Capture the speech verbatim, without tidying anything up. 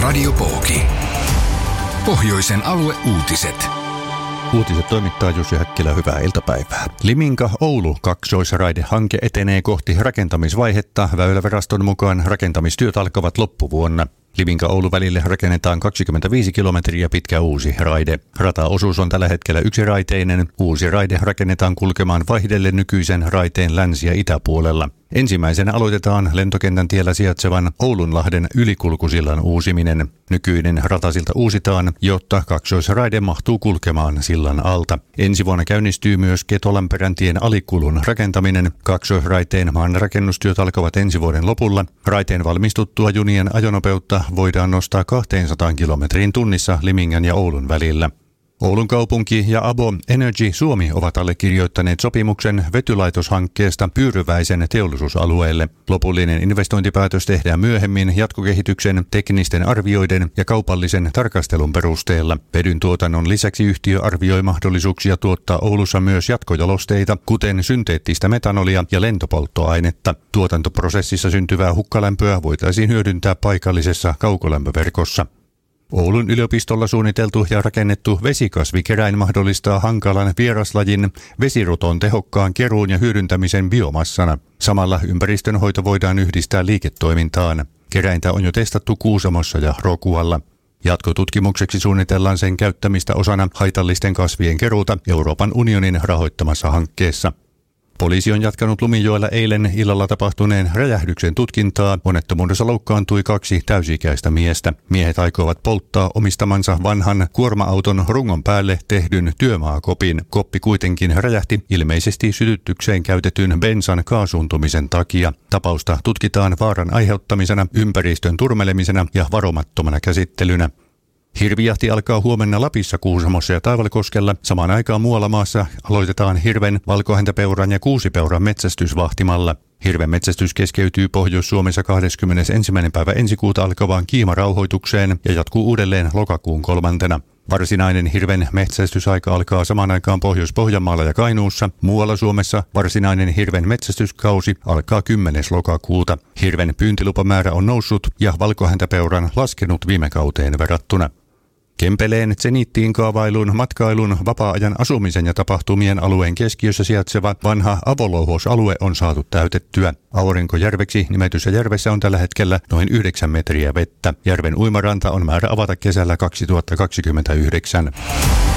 Radio Pooki. Pohjoisen alueuutiset. Uutiset toimittaa Jussi Häkkilä, hyvää iltapäivää. Liminka-Oulu kaksoisraidehanke etenee kohti rakentamisvaihetta. Väyläviraston mukaan rakentamistyöt alkavat loppuvuonna. Liminka-Oulu välille rakennetaan kaksikymmentäviisi kilometriä pitkä uusi raide. Rataosuus on tällä hetkellä yksiraiteinen. Uusi raide rakennetaan kulkemaan vaihdelle nykyisen raiteen länsi- ja itäpuolella. Ensimmäisenä aloitetaan lentokentän tiellä sijaitsevan Oulunlahden ylikulkusillan uusiminen. Nykyinen ratasilta uusitaan, jotta kaksoisraide mahtuu kulkemaan sillan alta. Ensi vuonna käynnistyy myös Ketolanperäntien alikulun rakentaminen. Kaksoisraiteen maanrakennustyöt alkavat ensi vuoden lopulla. Raiteen valmistuttua junien ajonopeutta voidaan nostaa kaksisataa kilometriin tunnissa Limingan ja Oulun välillä. Oulun kaupunki ja Abo Energy Suomi ovat allekirjoittaneet sopimuksen vetylaitoshankkeesta Pyyryväisen teollisuusalueelle. Lopullinen investointipäätös tehdään myöhemmin jatkokehityksen, teknisten arvioiden ja kaupallisen tarkastelun perusteella. Vedyn tuotannon lisäksi yhtiö arvioi mahdollisuuksia tuottaa Oulussa myös jatkojalosteita, kuten synteettistä metanolia ja lentopolttoainetta. Tuotantoprosessissa syntyvää hukkalämpöä voitaisiin hyödyntää paikallisessa kaukolämpöverkossa. Oulun yliopistolla suunniteltu ja rakennettu vesikasvikeräin mahdollistaa hankalan vieraslajin vesiruton tehokkaan keruun ja hyödyntämisen biomassana. Samalla ympäristönhoito voidaan yhdistää liiketoimintaan. Keräintä on jo testattu Kuusamossa ja Rokualla. Jatkotutkimukseksi suunnitellaan sen käyttämistä osana haitallisten kasvien keruuta Euroopan unionin rahoittamassa hankkeessa. Poliisi on jatkanut Lumijoella eilen illalla tapahtuneen räjähdyksen tutkintaa. Onnettomuudessa loukkaantui kaksi täysi-ikäistä miestä. Miehet aikovat polttaa omistamansa vanhan kuorma-auton rungon päälle tehdyn työmaakopin. Koppi kuitenkin räjähti ilmeisesti sytytykseen käytetyn bensan kaasuntumisen takia. Tapausta tutkitaan vaaran aiheuttamisena, ympäristön turmelemisena ja varomattomana käsittelynä. Hirvijahti alkaa huomenna Lapissa, Kuusamossa ja Taivalkoskella. Samaan aikaan muualla maassa aloitetaan hirven, valkohäntäpeuran ja kuusipeuran metsästys vahtimalla. Hirven metsästys keskeytyy Pohjois-Suomessa kahdeskymmenesensimmäinen päivä ensi kuuta alkavaan kiimarauhoitukseen ja jatkuu uudelleen lokakuun kolmantena. Varsinainen hirven metsästysaika alkaa samaan aikaan Pohjois-Pohjanmaalla ja Kainuussa. Muualla Suomessa varsinainen hirven metsästyskausi alkaa kymmenes lokakuuta. Hirven pyyntilupamäärä on noussut ja valkohäntäpeuran laskenut viime kauteen verrattuna. Kempeleen Zeniittiin kaavailun matkailun, vapaa-ajan asumisen ja tapahtumien alueen keskiössä sijaitseva vanha avolouhousalue on saatu täytettyä. Aurinkojärveksi nimetyssä järvessä on tällä hetkellä noin yhdeksän metriä vettä. Järven uimaranta on määrä avata kesällä kaksituhattakaksikymmentäyhdeksän.